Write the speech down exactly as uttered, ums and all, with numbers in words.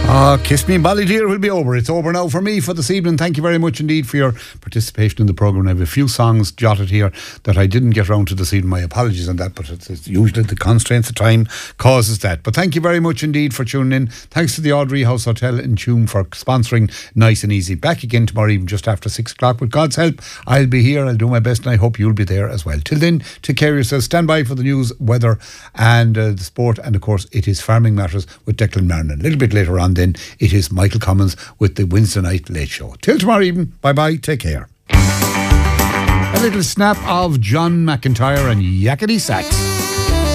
Ah, Kiss Me Ballydear will be over. It's over now for me for this evening. Thank you very much indeed for your participation in the programme. I have a few songs jotted here that I didn't get around to this evening. My apologies on that, but it's, it's usually the constraints of time causes that. But thank you very much indeed for tuning in. Thanks to the Audrey House Hotel in Tuam for sponsoring Nice and Easy. Back again tomorrow evening just after six o'clock. With God's help, I'll be here. I'll do my best and I hope you'll be there as well. Till then, take care of yourselves. Stand by for the news, weather and uh, the sport. And of course, it is Farming Matters with Declan Martin. A little bit later on then, it is Michael Cummins with the Wednesday Night Late Show. Till tomorrow evening, bye-bye, take care. A little snap of John McIntyre and Yakety Sax.